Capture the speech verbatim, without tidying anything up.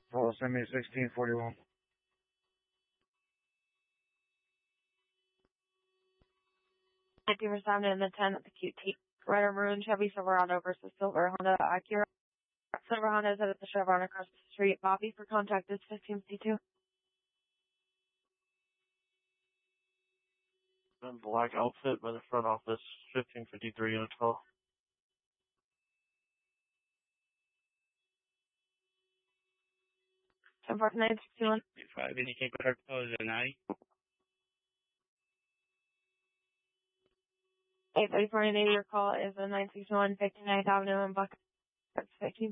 Well, send me sixteen forty-one. Thank you for sounding in the ten at the Q T. Red or maroon Chevy Silverado versus Silver Honda Acura. Silver Honda is at the Chevron across the street. Bobby, for contact is fifteen fifty-two. Black outfit by the front office, fifteen fifty-three unit twelve. ten forty-nine sixty-one. five, indicate clear code ninety. eight thirty-four and eighty, your call is a nine sixty-one fifty-ninth Avenue in Buck. That's fifteen.